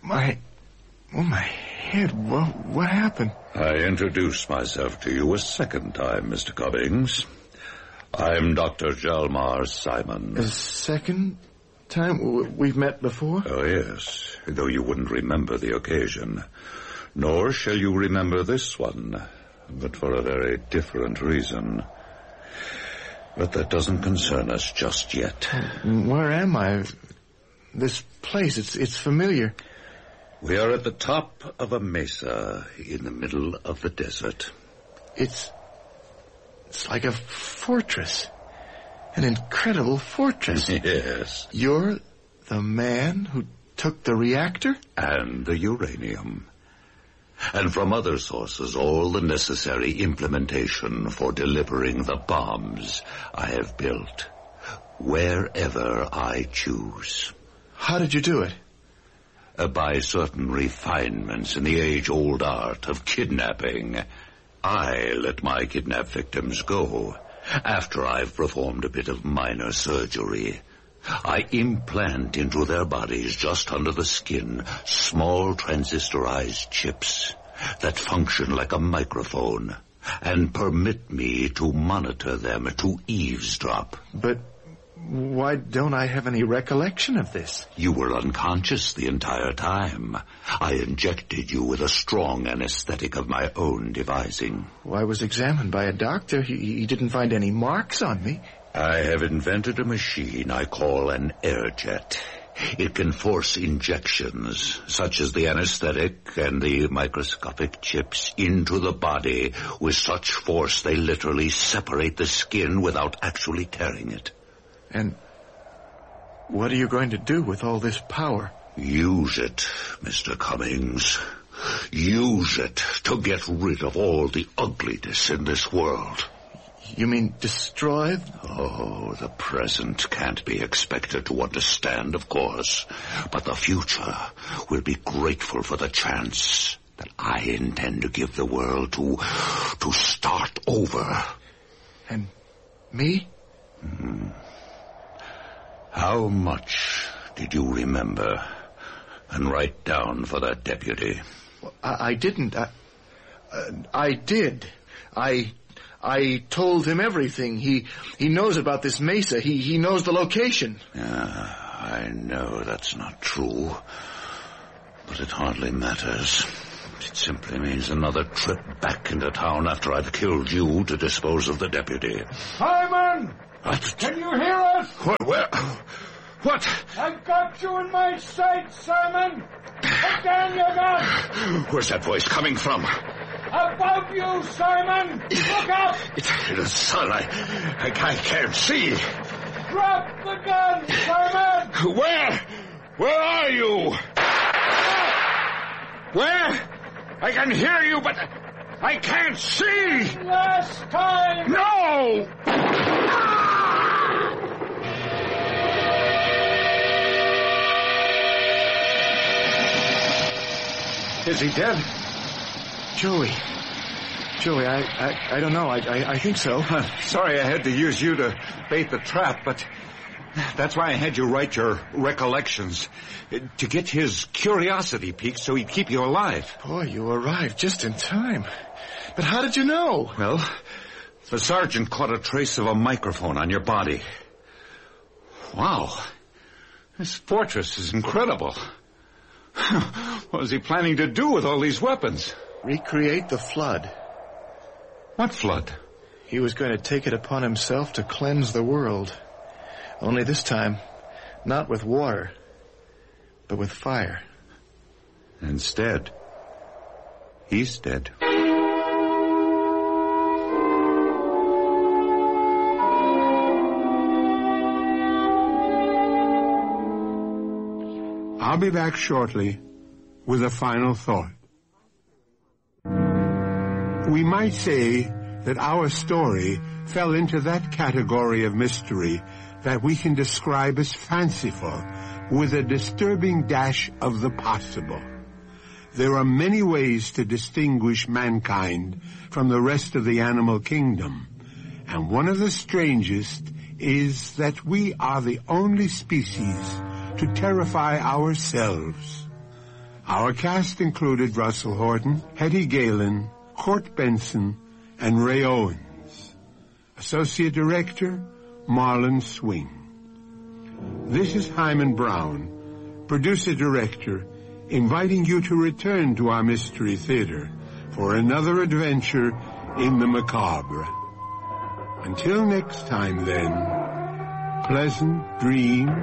My head. What happened? I introduce myself to you a second time, Mr. Cummings. I'm Dr. Hjalmar Simon. A second time? We've met before? Oh, yes, though you wouldn't remember the occasion. Nor shall you remember this one, but for a very different reason. But that doesn't concern us just yet. Where am I? This place, it's familiar. We are at the top of a mesa in the middle of the desert. It's like a fortress. An incredible fortress. Yes. You're the man who took the reactor? And the uranium. And from other sources, all the necessary implementation for delivering the bombs I have built, wherever I choose. How did you do it? By certain refinements in the age-old art of kidnapping. I let my kidnapped victims go after I've performed a bit of minor surgery. I implant into their bodies, just under the skin, small transistorized chips that function like a microphone and permit me to monitor them, to eavesdrop. But why don't I have any recollection of this? You were unconscious the entire time. I injected you with a strong anesthetic of my own devising. Well, I was examined by a doctor. He didn't find any marks on me. I have invented a machine I call an air jet. It can force injections, such as the anesthetic and the microscopic chips, into the body with such force they literally separate the skin without actually tearing it. And what are you going to do with all this power? Use it, Mr. Cummings. Use it to get rid of all the ugliness in this world. You mean destroy? Oh, the present can't be expected to understand, of course. But the future will be grateful for the chance that I intend to give the world to start over. And me? How much did you remember and write down for that deputy? Well, I didn't. I did. I told him everything. He knows about this mesa. He knows the location. I know that's not true. But it hardly matters. It simply means another trip back into town after I've killed you to dispose of the deputy. Simon! What? Can you hear us? Where? What? I've got you in my sights, Simon! Put down your gun! Where's that voice coming from? Above you, Simon! Look up! It's the sun. I can't see. Drop the gun, Simon! Where are you? Where? I can hear you, but I can't see! Last time! No! Is he dead? Joey, I don't know. I think so. Sorry I had to use you to bait the trap, but that's why I had you write your recollections. To get his curiosity piqued so he'd keep you alive. Boy, you arrived just in time. But how did you know? Well, the sergeant caught a trace of a microphone on your body. Wow. This fortress is incredible. What was he planning to do with all these weapons? Recreate the flood. What flood? He was going to take it upon himself to cleanse the world. Only this time, not with water, but with fire. Instead, he's dead. I'll be back shortly with a final thought. We might say that our story fell into that category of mystery that we can describe as fanciful, with a disturbing dash of the possible. There are many ways to distinguish mankind from the rest of the animal kingdom, and one of the strangest is that we are the only species to terrify ourselves. Our cast included Russell Horton, Hetty Galen, Court Benson, and Ray Owens. Associate Director, Marlon Swing. This is Hyman Brown, Producer-Director, inviting you to return to our Mystery Theater for another adventure in the macabre. Until next time, then, pleasant dreams